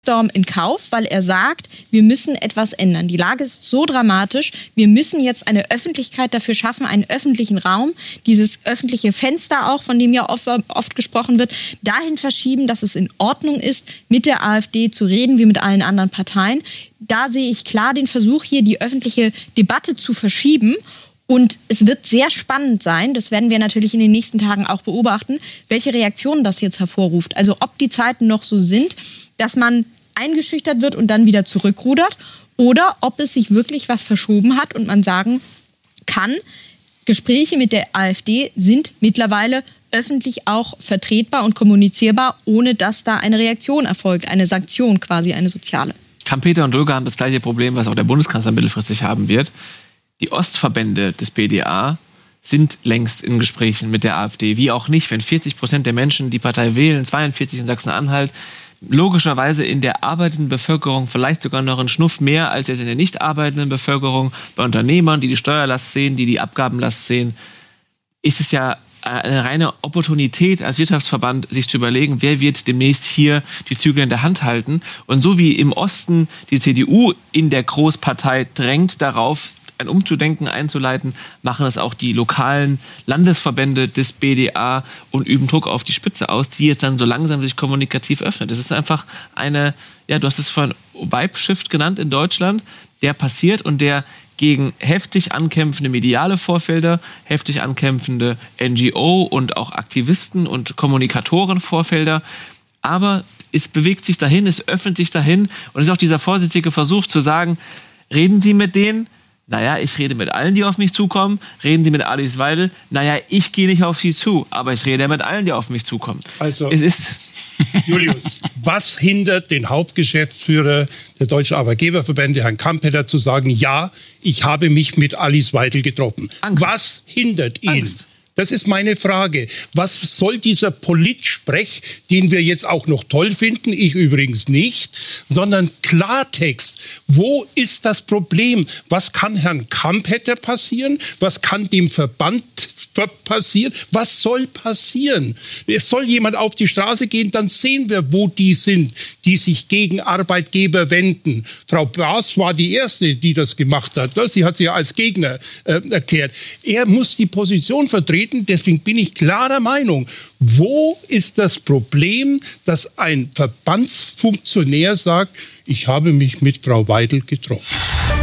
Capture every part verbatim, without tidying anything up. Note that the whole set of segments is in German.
Shitstorm in Kauf, weil er sagt, wir müssen etwas ändern. Die Lage ist so dramatisch, wir müssen jetzt eine Öffentlichkeit dafür schaffen, einen öffentlichen Raum, dieses öffentliche Fenster auch, von dem ja oft, oft gesprochen wird, dahin verschieben, dass es in Ordnung ist, mit der AfD zu reden, wie mit allen anderen Parteien. Da sehe ich klar den Versuch hier, die öffentliche Debatte zu verschieben. Und es wird sehr spannend sein, das werden wir natürlich in den nächsten Tagen auch beobachten, welche Reaktionen das jetzt hervorruft. Also ob die Zeiten noch so sind, dass man eingeschüchtert wird und dann wieder zurückrudert, oder ob es sich wirklich was verschoben hat und man sagen kann, Gespräche mit der AfD sind mittlerweile öffentlich auch vertretbar und kommunizierbar, ohne dass da eine Reaktion erfolgt, eine Sanktion quasi, eine soziale. Kampeter und Dulger haben das gleiche Problem, was auch der Bundeskanzler mittelfristig haben wird. Die Ostverbände des B D A sind längst in Gesprächen mit der AfD. Wie auch nicht, wenn vierzig Prozent der Menschen die Partei wählen, zweiundvierzig in Sachsen-Anhalt, logischerweise in der arbeitenden Bevölkerung vielleicht sogar noch einen Schnuff mehr als jetzt in der nicht arbeitenden Bevölkerung, bei Unternehmern, die die Steuerlast sehen, die die Abgabenlast sehen, ist es ja eine reine Opportunität als Wirtschaftsverband, sich zu überlegen, wer wird demnächst hier die Zügel in der Hand halten. Und so wie im Osten die C D U in der Großpartei drängt darauf, ein Umzudenken einzuleiten, machen es auch die lokalen Landesverbände des B D A und üben Druck auf die Spitze aus, die jetzt dann so langsam sich kommunikativ öffnet. Das ist einfach eine, ja, du hast es vorhin Vibe-Shift genannt in Deutschland, der passiert und der gegen heftig ankämpfende mediale Vorfelder, heftig ankämpfende N G O und auch Aktivisten und Kommunikatoren-Vorfelder, aber es bewegt sich dahin, es öffnet sich dahin und es ist auch dieser vorsichtige Versuch zu sagen, reden Sie mit denen? Naja, ich rede mit allen, die auf mich zukommen. Reden Sie mit Alice Weidel? Naja, ich gehe nicht auf Sie zu, aber ich rede ja mit allen, die auf mich zukommen. Also, es ist Julius, was hindert den Hauptgeschäftsführer der Deutschen Arbeitgeberverbände, Herrn Kampeter, zu sagen, ja, ich habe mich mit Alice Weidel getroffen? Angst. Was hindert ihn? Angst. Das ist meine Frage. Was soll dieser Politsprech, den wir jetzt auch noch toll finden, ich übrigens nicht, sondern Klartext. Wo ist das Problem? Was kann Herrn Kampeter passieren? Was kann dem Verband passieren? Was soll passieren? Es soll jemand auf die Straße gehen, dann sehen wir, wo die sind, die sich gegen Arbeitgeber wenden. Frau Baas war die Erste, die das gemacht hat. Sie hat sich ja als Gegner äh, erklärt. Er muss die Position vertreten, deswegen bin ich klarer Meinung. Wo ist das Problem, dass ein Verbandsfunktionär sagt, ich habe mich mit Frau Weidel getroffen?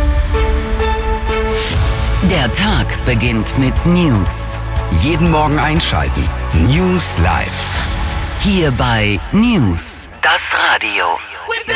Der Tag beginnt mit News. Jeden Morgen einschalten. News live. Hier bei News, das Radio.